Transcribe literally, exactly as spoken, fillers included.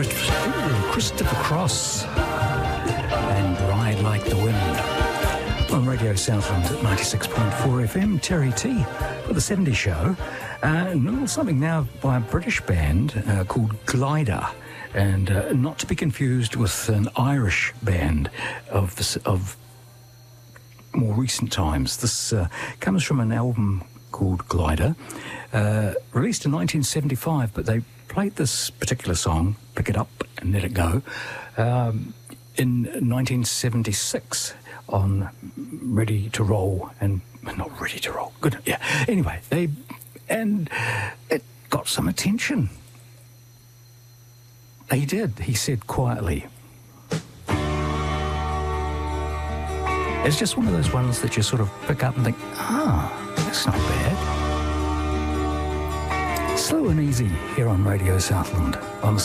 Christopher Cross and Ride Like the Wind on Radio Southland at ninety-six point four F M. Terry T for the seventies show. Uh, and something now by a British band uh, called Glider, and uh, not to be confused with an Irish band of this, of more recent times. This uh, comes from an album called Glider, uh, released in nineteen seventy-five, but they played this particular song, Pick It Up and Let It Go, um, in nineteen seventy-six on Ready to Roll, and not Ready to Roll, good, yeah. Anyway, they, and it got some attention. He did, he said quietly. It's just one of those ones that you sort of pick up and think, ah, that's not bad. Slow and easy here on Radio Southland on